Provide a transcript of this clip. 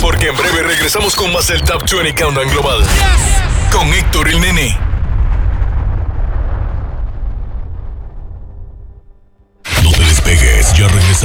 porque en breve regresamos con más el Top 20 Countdown Global. Con Héctor el Nene. No te despegues, ya regresamos.